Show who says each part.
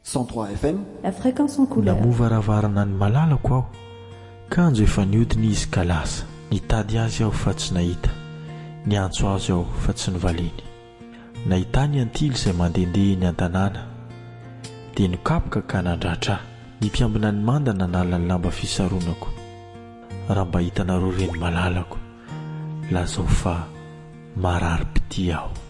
Speaker 1: 103 FM,
Speaker 2: la fréquence en couleur.
Speaker 3: Namovaravarana ny malalako aho, kanjo efa niodina izy ka lasa. Nitady azy aho fa tsy nahita, niantso azy aho fa tsy nivaliny. Nahita ny antily izay mandehandeha eny an-tanàna, dia nikapoka ka nandratra. Nimpiambina ny mandana nala ny lamba fisaronako. Raha mba hitanareo reny malalako, lazao fa marary-pity aho.